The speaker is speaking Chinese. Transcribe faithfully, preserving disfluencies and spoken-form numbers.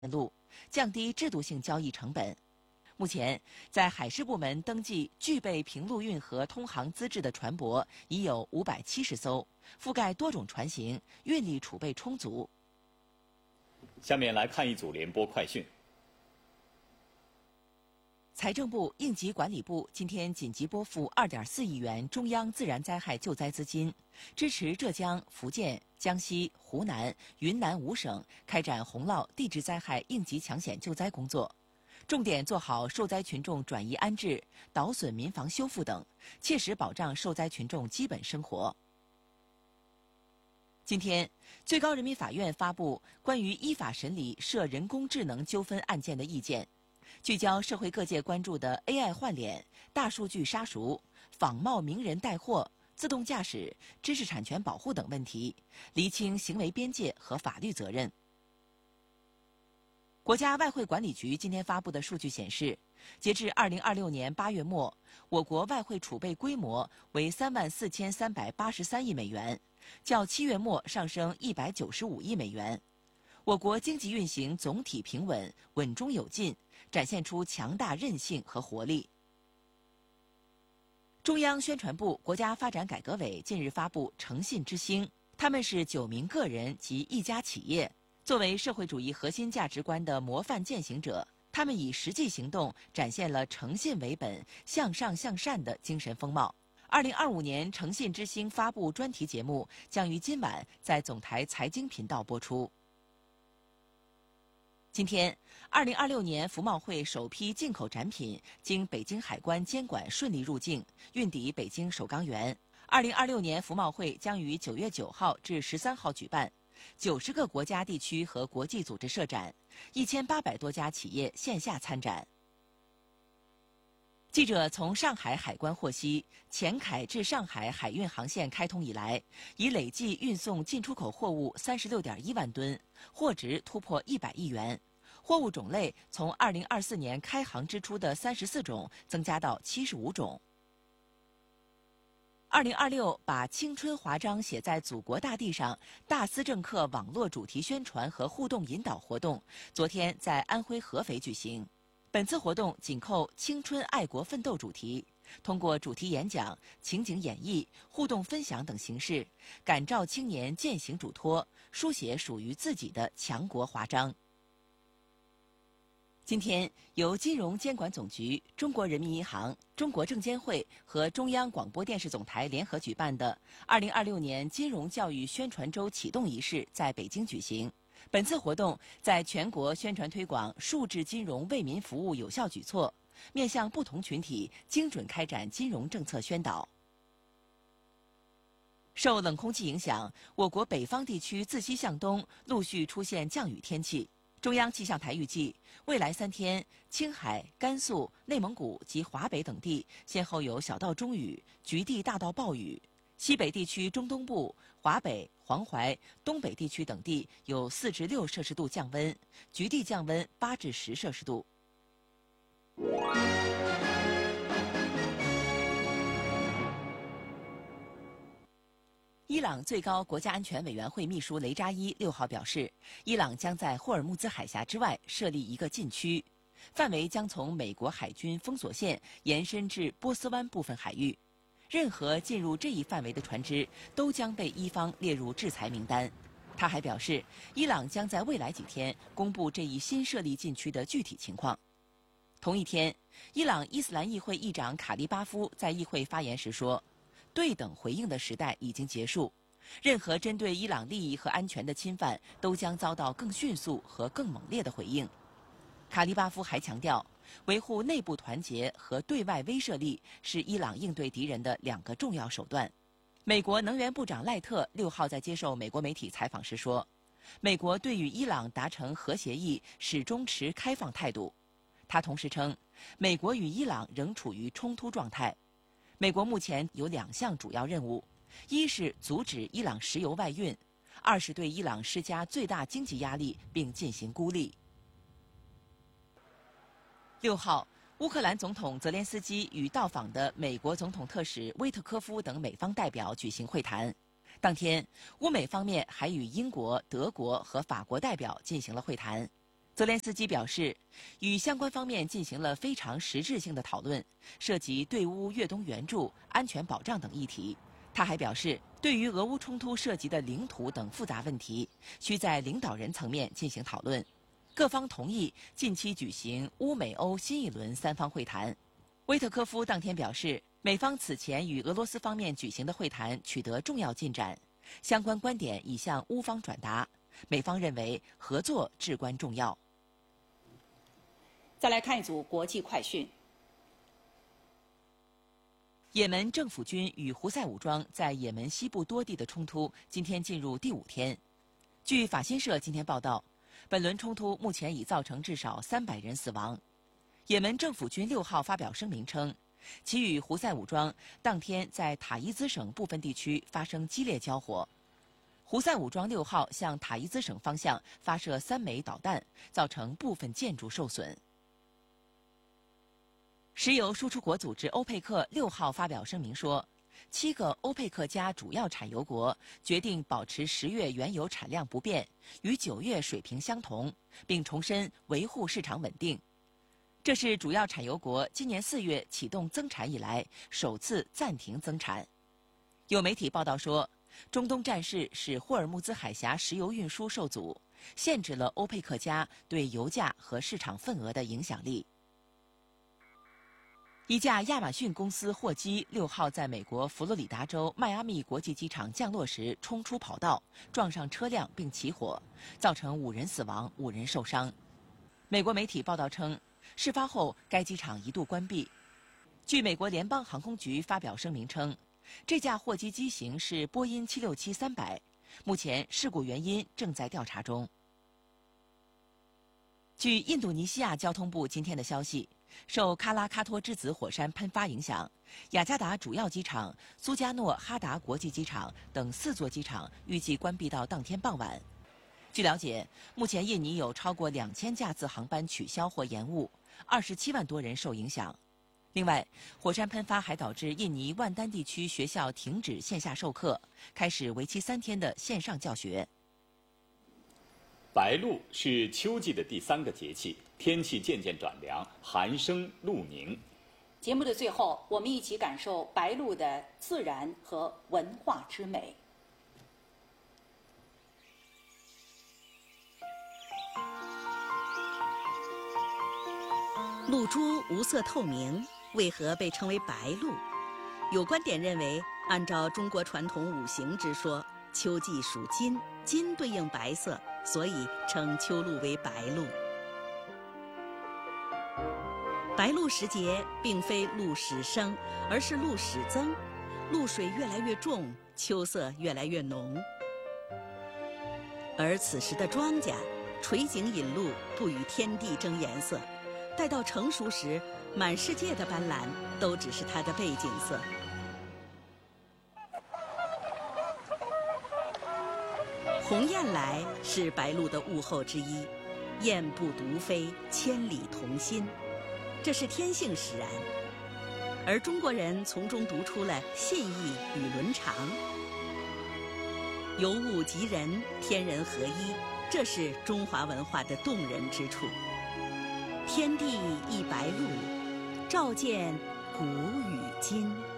路，降低制度性交易成本。目前，在海事部门登记具备平陆运河通航资质的船舶已有五百七十艘，覆盖多种船型，运力储备充足。 下面来看一组联播快讯。 财政部、应急管理部今天紧急拨付二点四亿元中央自然灾害救灾资金，支持浙江、福建、江西、湖南、云南五省开展洪涝、地质灾害应急抢险救灾工作，重点做好受灾群众转移安置、倒损民房修复等，切实保障受灾群众基本生活。今天，最高人民法院发布关于依法审理涉人工智能纠纷案件的意见，聚焦社会各界关注的 A I 换脸、大数据杀熟、仿冒名人带货、自动驾驶、知识产权保护等问题，厘清行为边界和法律责任。国家外汇管理局今天发布的数据显示，截至二零二六年八月末，我国外汇储备规模为三万四千三百八十三亿美元，较七月末上升一百九十五亿美元。我国经济运行总体平稳，稳中有进，展现出强大韧性和活力。中央宣传部、国家发展改革委近日发布诚信之星，他们是九名个人及一家企业，作为社会主义核心价值观的模范践行者，他们以实际行动展现了诚信为本、向上向善的精神风貌。二零二五年诚信之星发布专题节目将于今晚在总台财经频道播出。今天，二零二六年服贸会首批进口展品经北京海关监管顺利入境，运抵北京首钢园。二零二六年服贸会将于九月九号至十三号举办，九十个国家、地区和国际组织设展，一千八百多家企业线下参展。记者从上海海关获悉，前海至上海海运航线开通以来，已累计运送进出口货物三十六点一万吨，货值突破一百亿元，货物种类从二零二四年开航之初的三十四种增加到七十五种。二零二六把青春华章写在祖国大地上大思政课网络主题宣传和互动引导活动，昨天在安徽合肥举行。本次活动紧扣青春爱国奋斗主题，通过主题演讲、情景演绎、互动分享等形式，感召青年践行嘱托，书写属于自己的强国华章。今天，由金融监管总局、中国人民银行、中国证监会和中央广播电视总台联合举办的二零二六年金融教育宣传周启动仪式在北京举行。本次活动在全国宣传推广数字金融为民服务有效举措，面向不同群体精准开展金融政策宣导。受冷空气影响，我国北方地区自西向东陆续出现降雨天气。中央气象台预计，未来三天，青海、甘肃、内蒙古及华北等地先后有小到中雨，局地大到暴雨。西北地区中东部、华北、黄淮、东北地区等地有四至六摄氏度降温，局地降温八至十摄氏度。伊朗最高国家安全委员会秘书雷扎伊六号表示，伊朗将在霍尔木兹海峡之外设立一个禁区，范围将从美国海军封锁线延伸至波斯湾部分海域。任何进入这一范围的船只都将被伊方列入制裁名单。他还表示，伊朗将在未来几天公布这一新设立禁区的具体情况。同一天，伊朗伊斯兰议会议长卡利巴夫在议会发言时说，对等回应的时代已经结束，任何针对伊朗利益和安全的侵犯都将遭到更迅速和更猛烈的回应。卡利巴夫还强调，维护内部团结和对外威慑力是伊朗应对敌人的两个重要手段。美国能源部长赖特六号在接受美国媒体采访时说，美国对与伊朗达成核协议始终持开放态度。他同时称，美国与伊朗仍处于冲突状态。美国目前有两项主要任务，一是阻止伊朗石油外运，二是对伊朗施加最大经济压力并进行孤立。六号，乌克兰总统泽连斯基与到访的美国总统特使威特科夫等美方代表举行会谈。当天，乌美方面还与英国、德国和法国代表进行了会谈。 泽连斯基表示，与相关方面进行了非常实质性的讨论，涉及对乌越冬援助、安全保障等议题。他还表示，对于俄乌冲突涉及的领土等复杂问题，需在领导人层面进行讨论。各方同意近期举行乌美欧新一轮三方会谈。威特科夫当天表示，美方此前与俄罗斯方面举行的会谈取得重要进展，相关观点已向乌方转达。美方认为合作至关重要。 再来看一组国际快讯。 也门政府军与胡塞武装在也门西部多地的冲突今天进入第五天。据法新社今天报道，本轮冲突目前已造成至少三百人死亡。也门政府军六号发表声明称，其与胡塞武装当天在塔伊兹省部分地区发生激烈交火。胡塞武装六号向塔伊兹省方向发射三枚导弹，造成部分建筑受损。石油输出国组织欧佩克六号发表声明说，七个欧佩克加主要产油国决定保持十月原油产量不变，与九月水平相同，并重申维护市场稳定。这是主要产油国今年四月启动增产以来首次暂停增产。有媒体报道说，中东战事使霍尔木兹海峡石油运输受阻，限制了欧佩克加对油价和市场份额的影响力。一架亚马逊公司货机六号在美国佛罗里达州迈阿密国际机场降落时冲出跑道，撞上车辆并起火，造成五人死亡、五人受伤。美国媒体报道称，事发后该机场一度关闭。据美国联邦航空局发表声明称，这架货机机型是波音七六七三百，目前事故原因正在调查中。据印度尼西亚交通部今天的消息，受喀拉喀托之子火山喷发影响，雅加达主要机场、苏加诺哈达国际机场等四座机场预计关闭到当天傍晚。据了解，目前印尼有超过两千架次航班取消或延误，二十七万多人受影响。另外，火山喷发还导致印尼万丹地区学校停止线下授课，开始为期三天的线上教学。 白露是秋季的第三个节气，天气渐渐转凉，寒生露凝。 节目的最后，我们一起感受白露的自然和文化之美。 露珠无色透明，为何被称为白露？有观点认为，按照中国传统五行之说，秋季属金，金对应白色，所以称秋露为白露。白露时节并非露始生，而是露始增，露水越来越重，秋色越来越浓。而此时的庄稼垂井引露，不与天地争颜色，待到成熟时，满世界的斑斓都只是它的背景色。鸿雁来是白露的物候之一，雁不独飞，千里同心，这是天性使然。而中国人从中读出了信义与伦常，由物及人，天人合一，这是中华文化的动人之处。天地一白露，照见古与今。